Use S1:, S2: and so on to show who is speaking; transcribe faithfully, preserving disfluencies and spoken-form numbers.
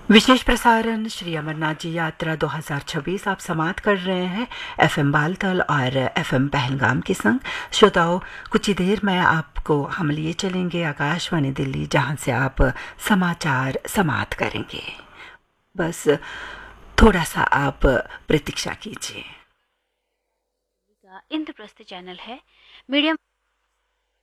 S1: विशेष प्रसारण श्री अमरनाथ जी यात्रा दो हज़ार छब्बीस आप समाप्त कर रहे हैं एफएम बालतल और एफएम पहलगाम के संग। श्रोताओं, कुछ ही देर में आपको हम लिए चलेंगे आकाशवाणी दिल्ली, जहां से आप समाचार समाप्त करेंगे। बस थोड़ा सा आप प्रतीक्षा कीजिए।
S2: इंद्रप्रस्थ चैनल है मीडियम